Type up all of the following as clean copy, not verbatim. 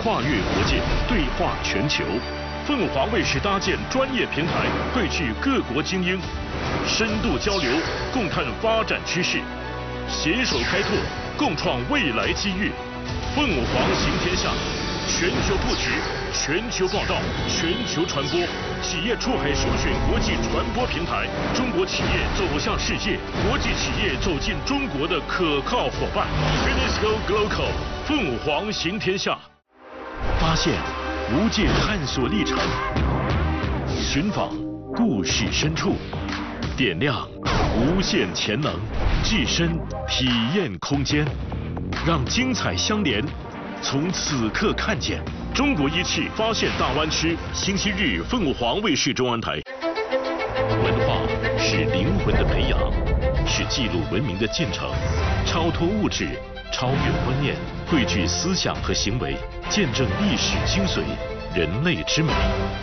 跨越国界，对话全球。凤凰卫视搭建专业平台，汇聚各国精英，深度交流，共探发展趋势，携手开拓，共创未来机遇。凤凰行天下，全球布局，全球报道，全球传播，企业出海首选国际传播平台，中国企业走向世界，国际企业走进中国的可靠伙伴。UNESCO Global， 凤凰行天下，发现无界探索历程，寻访故事深处，点亮无限潜能，置身体验空间，让精彩相连。从此刻看见中国仪器发现大湾区，星期日凤凰卫视中央台。文化是灵魂的培养，是记录文明的进程，超脱物质，超越观念，汇聚思想和行为，见证历史精髓，人类之美。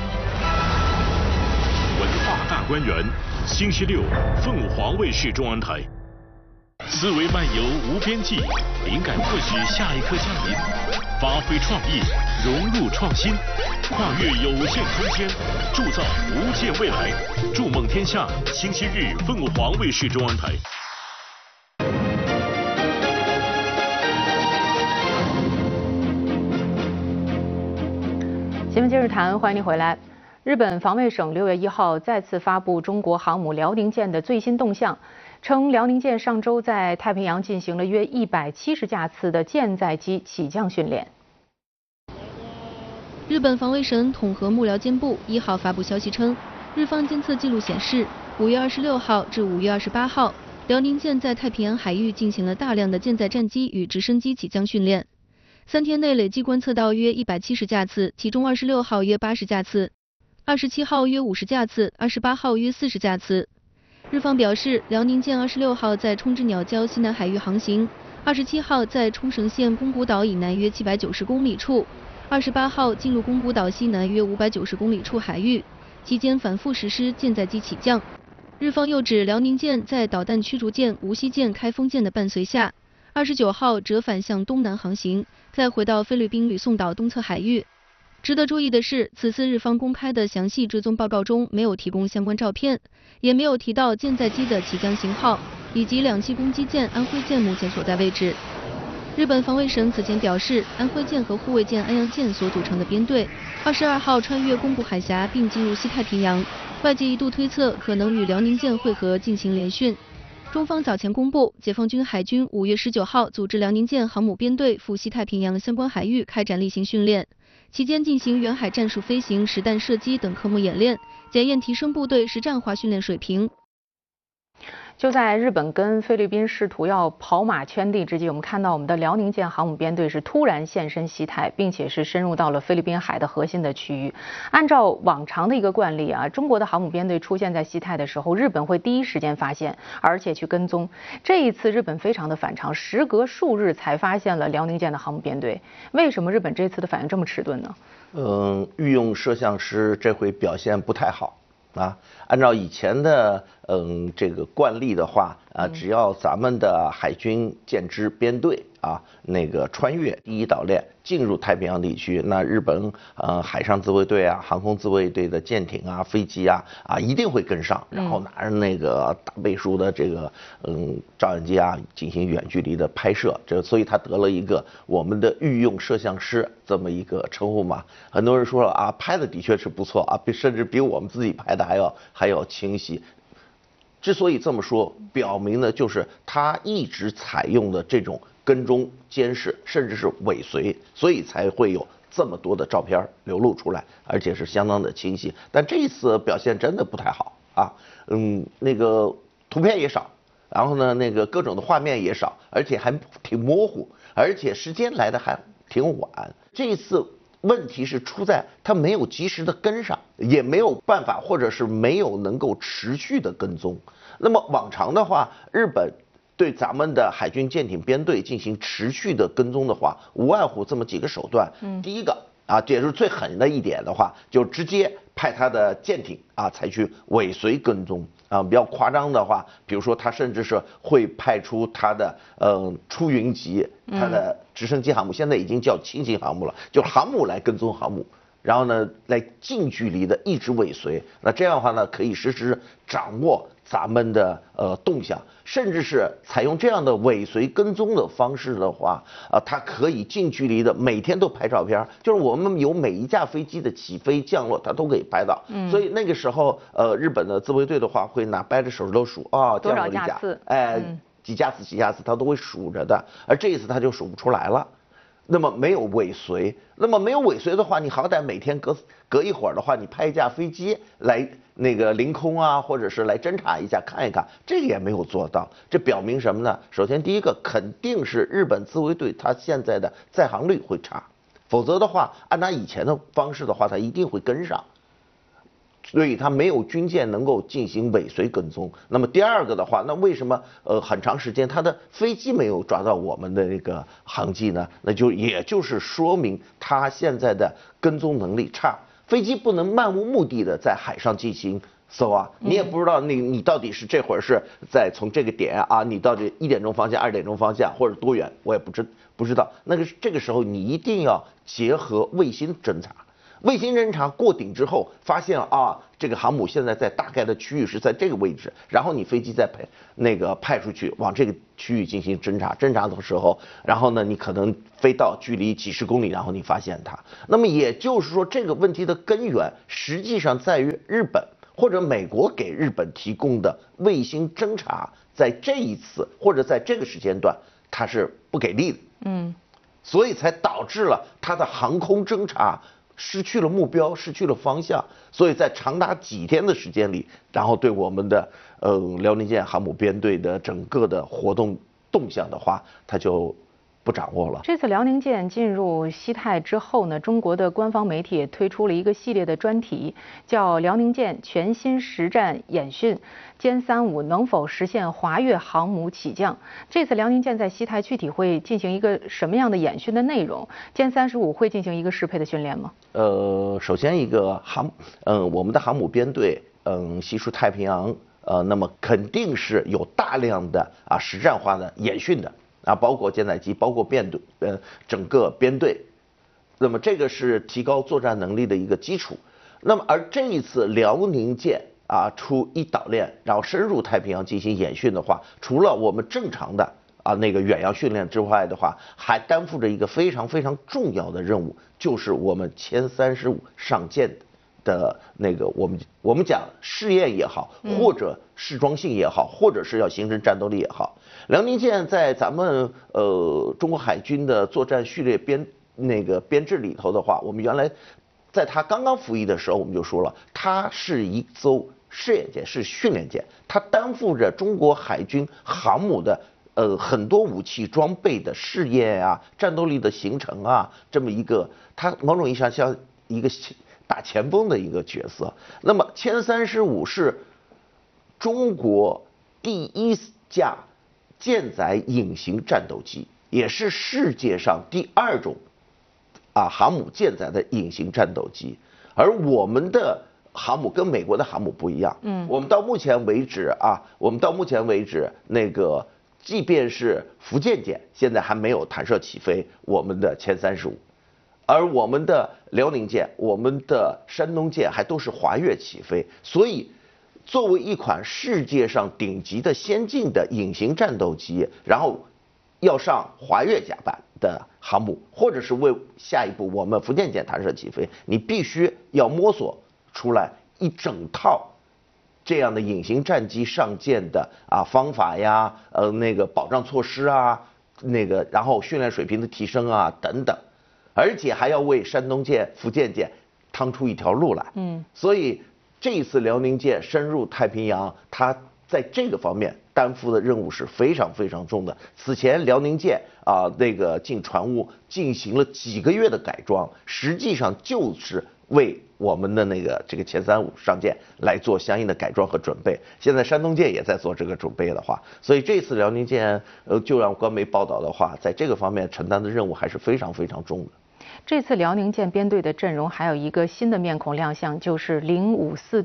文化大观园，星期六凤凰卫视中央台。思维漫游无边际，灵感或许下一刻降临，发挥创意，融入创新，跨越有限空间，铸造无界未来。筑梦天下，星期日凤凰卫视中央台。 新闻今日谈，欢迎您回来。日本防卫省6月1号再次发布中国航母辽宁舰的最新动向，称辽宁舰上周在太平洋进行了约170架次的舰载机起降训练。 日本防卫省统合幕僚监部1号发布消息称，日方监测记录显示，5月26号至5月28号，辽宁舰在太平洋海域进行了大量的舰载战机与直升机起降训练。3天内累计观测到约170架次，其中26号约80架次，27号约50架次，28号约40架次。日方表示，辽宁舰26号在冲之鸟礁西南海域航行，27号在冲绳县宫古岛以南约790公里处，28号进入宫古岛西南约590公里处海域，期间反复实施舰载机起降。日方又指，辽宁舰在导弹驱逐舰无锡舰、开封舰的伴随下，29号折返向东南航行，再回到菲律宾吕宋岛东侧海域。值得注意的是，此次日方公开的详细追踪报告中没有提供相关照片，也没有提到舰载机的起降型号以及两栖攻击舰安徽舰目前所在位置。日本防卫省此前表示，安徽舰和护卫舰安阳舰所组成的编队22号穿越宫古海峡并进入西太平洋，外界一度推测可能与辽宁舰会合进行联训。中方早前公布，解放军海军5月19号组织辽宁舰航母编队赴西太平洋相关海域开展例行训练，期间进行远海战术飞行、实弹射击等科目演练，检验提升部队实战化训练水平。 就在日本跟菲律宾试图要跑马圈地之际，我们看到我们的辽宁舰航母编队是突然现身西太，并且是深入到了菲律宾海的核心的区域。按照往常的一个惯例啊，中国的航母编队出现在西太的时候，日本会第一时间发现，而且去跟踪。这一次日本非常的反常，时隔数日才发现了辽宁舰的航母编队。为什么日本这次的反应这么迟钝呢？ 御用摄像师这回表现不太好。按照以前的这个惯例的话只要咱们的海军舰只编队那个穿越第一岛链进入太平洋地区，那日本海上自卫队航空自卫队的舰艇飞机一定会跟上，然后拿着那个大倍数的这个照相机进行远距离的拍摄，所以他得了一个我们的御用摄像师这么一个称呼嘛。很多人说了拍的的确是不错甚至比我们自己拍的还要清晰。之所以这么说，表明的就是他一直采用的这种跟踪、监视，甚至是尾随，所以才会有这么多的照片流露出来，而且是相当的清晰。但这一次表现真的不太好那个图片也少，然后呢那个各种的画面也少，而且还挺模糊，而且时间来的还挺晚。这一次问题是出在他没有及时的跟上，也没有办法，或者是没有能够持续的跟踪。那么往常的话，日本对咱们的海军舰艇编队进行持续的跟踪的话，无外乎这么几个手段。第一个这也是最狠的一点的话，就直接派他的舰艇采取尾随跟踪比较夸张的话，比如说他甚至是会派出他的出云级他的直升机航母，现在已经叫轻型航母了，就航母来跟踪航母。然后呢，来近距离的一直尾随，那这样的话呢，可以实时掌握咱们的动向，甚至是采用这样的尾随跟踪的方式的话，它可以近距离的每天都拍照片，就是我们有每一架飞机的起飞降落，它都可以拍到。所以那个时候，日本的自卫队的话会拿掰着手指头数啊，降落了一架，几架次，它都会数着的，而这一次它就数不出来了。那么没有尾随，的话，你好歹每天隔一会儿的话，你派一架飞机来那个凌空啊，或者是来侦察一下看一看，这个也没有做到。这表明什么呢？首先第一个肯定是日本自卫队它现在的载航率会差，否则的话，按照以前的方式的话，它一定会跟上。所以它没有军舰能够进行尾随跟踪。那么第二个的话，那为什么很长时间它的飞机没有抓到我们的那个航迹呢？那也就是说明它现在的跟踪能力差，飞机不能漫无目的的在海上进行搜啊，你也不知道你到底是这会儿是在从这个点啊，你到底1点钟方向、2点钟方向或者多远，我也不知道。这个时候你一定要结合卫星侦察。卫星侦察过顶之后，发现啊，这个航母现在在大概的区域是在这个位置，然后你飞机再派出去往这个区域进行侦察。侦察的时候，然后呢，你可能飞到距离几十公里，然后你发现它。那么也就是说，这个问题的根源实际上在于日本或者美国给日本提供的卫星侦察，在这一次或者在这个时间段，它是不给力的。所以才导致了它的航空侦察失去了目标，失去了方向，所以在长达几天的时间里，然后对我们的辽宁舰航母编队的整个的活动动向的话，它就不掌握了。 这次辽宁舰进入西太之后呢，中国的官方媒体也推出了一个系列的专题，叫《辽宁舰全新实战演训：歼35能否实现华跃航母起降》。这次辽宁舰在西太具体会进行一个什么样的演训的内容？歼35会进行一个适配的训练吗？ 首先一个我们的航母编队，西出太平洋，那么肯定是有大量的实战化的演训的。包括舰载机，包括整个编队，那么这个是提高作战能力的一个基础。那么而这一次辽宁舰出一岛链，然后深入太平洋进行演训的话，除了我们正常的那个远洋训练之外的话，还担负着一个非常非常重要的任务，就是我们歼35上舰的那个我们讲试验也好，或者试装性也好，或者是要形成战斗力也好。辽宁舰在咱们中国海军的作战序列编制里头的话，我们原来在它刚刚服役的时候，我们就说了，它是一艘试验舰，是训练舰，它担负着中国海军航母的很多武器装备的试验战斗力的形成这么一个，它某种意义上像一个打前锋的一个角色。那么歼35是中国第一架舰载隐形战斗机，也是世界上第2种航母舰载的隐形战斗机。而我们的航母跟美国的航母不一样，我们到目前为止那个即便是福建舰现在还没有弹射起飞我们的歼35，而我们的辽宁舰、我们的山东舰还都是华跃起飞。所以作为一款世界上顶级的先进的隐形战斗机，然后要上华跃甲板的航母，或者是为下一步我们福建舰弹射起飞，你必须要摸索出来一整套这样的隐形战机上舰的方法那个保障措施那个然后训练水平的提升等等，而且还要为山东舰、福建舰趟出一条路来。所以这一次辽宁舰深入太平洋，它在这个方面担负的任务是非常非常重的。此前辽宁舰那个进船坞进行了几个月的改装，实际上就是为我们的这个歼35上舰来做相应的改装和准备。现在山东舰也在做这个准备的话，所以这次辽宁舰就让官媒报道的话，在这个方面承担的任务还是非常非常重的。 这次辽宁舰编队的阵容还有一个新的面孔亮相，就是054B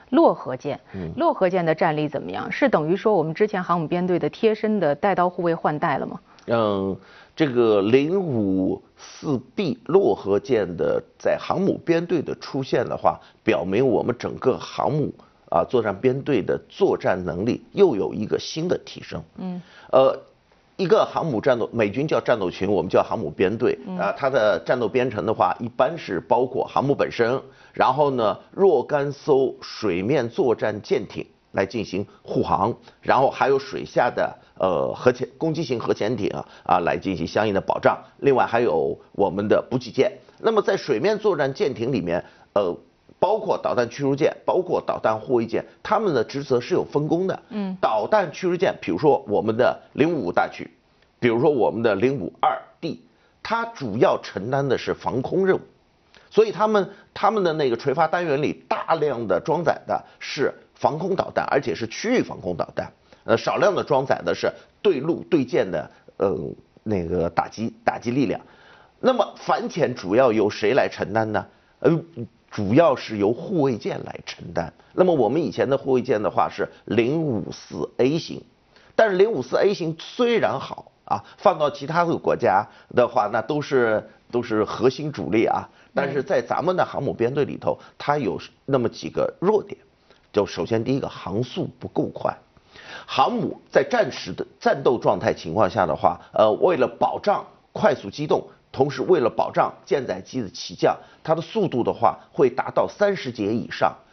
漯河舰。漯河舰的战力怎么样？是等于说我们之前航母编队的贴身的带刀护卫换代了吗？ 这个054B 漯河舰的在航母编队的出现的话，表明我们整个航母作战编队的作战能力又有一个新的提升。一个航母战斗，美军叫战斗群，我们叫航母编队它的战斗编程的话，一般是包括航母本身，然后呢若干艘水面作战舰艇来进行护航，然后还有水下的攻击型核潜艇来进行相应的保障，另外还有我们的补给舰。那么在水面作战舰艇里面，包括导弹驱逐舰，包括导弹护卫舰，他们的职责是有分工的。导弹驱逐舰，比如说我们的055大驱，比如说我们的052D，它主要承担的是防空任务，所以他们的那个垂发单元里大量的装载的是防空导弹，而且是区域防空导弹。少量的装载的是对陆对舰的那个打击力量。那么反潜主要由谁来承担呢？主要是由护卫舰来承担。那么我们以前的护卫舰的话是054A 型，但是054A 型虽然好放到其他的国家的话，那都是核心主力但是在咱们的航母编队里头，它有那么几个弱点。就首先第一个，航速不够快。航母在战时的战斗状态情况下的话，为了保障快速机动，同时为了保障舰载机的起降，它的速度的话会达到30节以上。